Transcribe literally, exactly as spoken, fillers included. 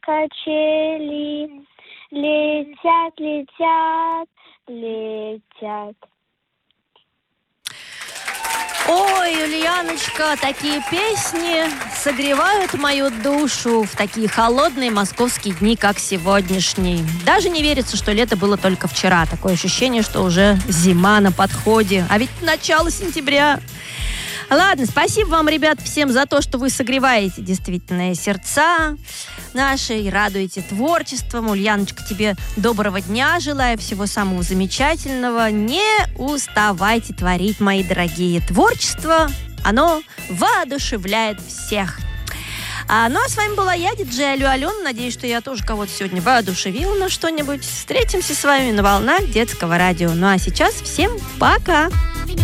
качели. Летят, летят, летят. Ой, Ульяночка, такие песни согревают мою душу в такие холодные московские дни, как сегодняшний. Даже не верится, что лето было только вчера. Такое ощущение, что уже зима на подходе. А ведь начало сентября. Ладно, спасибо вам, ребят, всем за то, что вы согреваете действительно сердца наши и радуете творчеством. Ульяночка, тебе доброго дня желаю, всего самого замечательного. Не уставайте творить, мои дорогие. Творчество, оно воодушевляет всех. А, ну, а с вами была я, диджей Алю Алена. Надеюсь, что я тоже кого-то сегодня воодушевила на что-нибудь. Встретимся с вами на волнах детского радио. Ну, а сейчас всем пока!